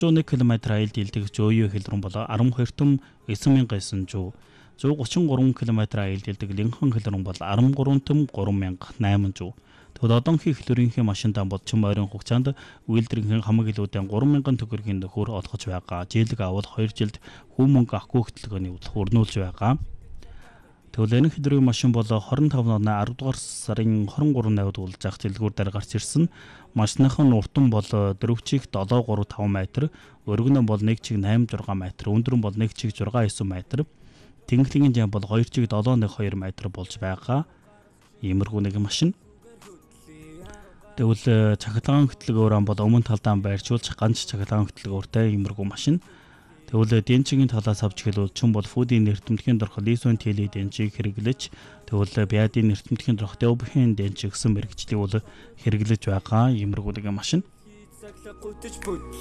1 км аялал дийлдэг Жөөё хэл рүү бол 12 том 9900, 133 км аялал дийлдэг Линхан хэл рүү бол 13 том 3800. Тэгвэл одоонхий хэлбэрийнхээ машиндаа бодчин ойрын хугацаанд үйлдвэрийн хамаг илүүдэн 3000 төгрөгийн нөхөр олгож байгаа. Жилиг авал 2 жилд хүн мөнгө авахгүй хөтөлбөрийн өрнүүлж байгаа. Тэгвэл энэ хэлбэрийн машин бол 25 оны 10 дугаар сарын 23-нд уулзах дэлгүүр дээр гарч ирсэн. Машиныхын уртан бол 4 чиг 735 метр, өргөн нь бол 1 чиг 86 метр, өндөр нь бол 1 чиг 69 метр. Тэнхлэгийн жам бол 2 чиг 712 метр болж байгаа. Иймэрхүү нэг машин. Тэгвэл цахилгаан хөтөлбөрөөр бол өмнө талдаа байршуулж ганц цахилгаан хөтөлбөртэй иймэрхүү машин. Тэгвэл денчигийн талаас авч хэлвэл чүн бол фүүдийн нэртэмтгэхийн дорх лизон теле денчиг хэрэглэж, тэгвэл биадын нэртэмтгэхийн дорх дэвбхийн денчиг гэсэн мэрэгчлийг бол хэрэглэж байгаа иймэрхүү нэг машин.